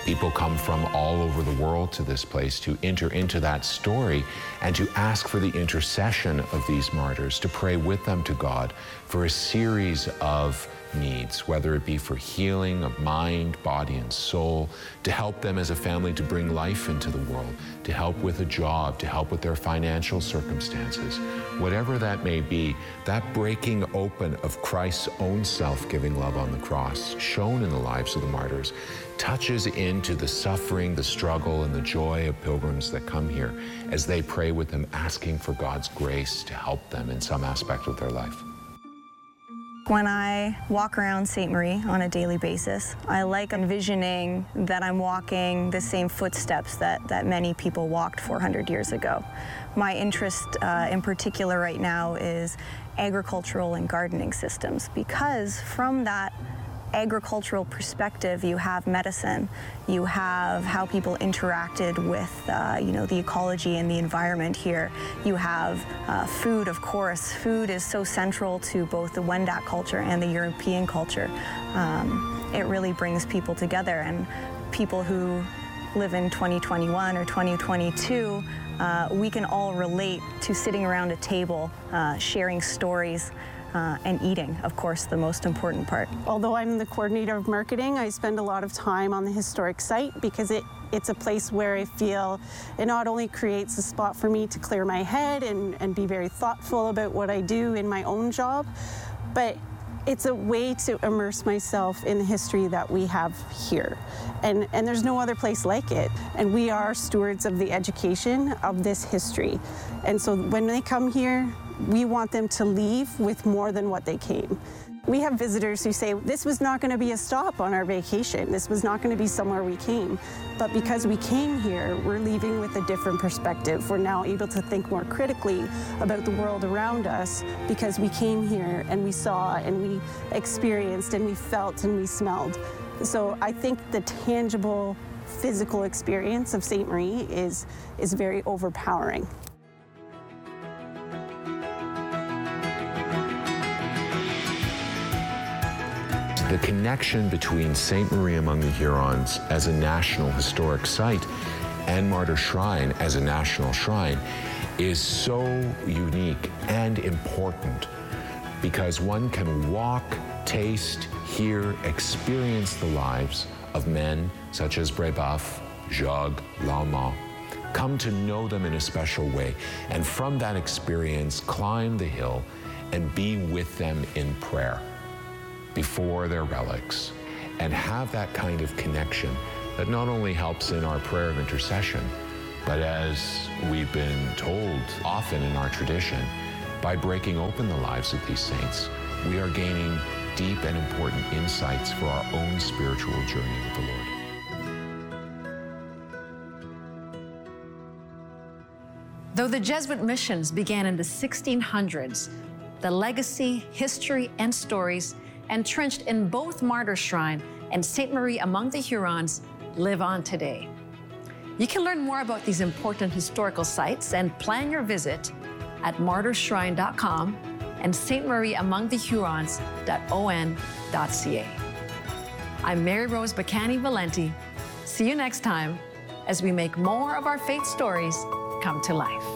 People come from all over the world to this place to enter into that story and to ask for the intercession of these martyrs, to pray with them to God for a series of needs, whether it be for healing of mind, body, and soul, to help them as a family to bring life into the world, to help with a job, to help with their financial circumstances. Whatever that may be, that breaking open of Christ's own self-giving love on the cross, shown in the lives of the martyrs, touches into the suffering, the struggle, and the joy of pilgrims that come here as they pray with them, asking for God's grace to help them in some aspect of their life. When I walk around Ste. Marie on a daily basis, I like envisioning that I'm walking the same footsteps that many people walked 400 years ago. My interest in particular right now is agricultural and gardening systems, because from that agricultural perspective, you have medicine, you have how people interacted with the ecology and the environment here. You have food, of course. Food is so central to both the Wendat culture and the European culture. It really brings people together, and people who live in 2021 or 2022, we can all relate to sitting around a table, sharing stories, and eating, of course, the most important part. Although I'm the coordinator of marketing, I spend a lot of time on the historic site because it's a place where I feel it not only creates a spot for me to clear my head and be very thoughtful about what I do in my own job, but it's a way to immerse myself in the history that we have here. And there's no other place like it. And we are stewards of the education of this history. And so when they come here, we want them to leave with more than what they came. We have visitors who say, this was not going to be a stop on our vacation. This was not going to be somewhere we came. But because we came here, we're leaving with a different perspective. We're now able to think more critically about the world around us because we came here and we saw and we experienced and we felt and we smelled. So I think the tangible physical experience of Ste. Marie is very overpowering. The connection between Ste. Marie among the Hurons as a national historic site and Martyr Shrine as a national shrine is so unique and important because one can walk, taste, hear, experience the lives of men such as Brébeuf, Jogues, Lalemant, come to know them in a special way, and from that experience climb the hill and be with them in prayer before their relics, and have that kind of connection that not only helps in our prayer of intercession, but as we've been told often in our tradition, by breaking open the lives of these saints, we are gaining deep and important insights for our own spiritual journey with the Lord. Though the Jesuit missions began in the 1600s, the legacy, history, and stories entrenched in both Martyr Shrine and Ste. Marie among the Hurons live on today. You can learn more about these important historical sites and plan your visit at martyrshrine.com and stmarieamongthehurons.on.ca. I'm Mary Rose Bacani Valenti. See you next time as we make more of our faith stories come to life.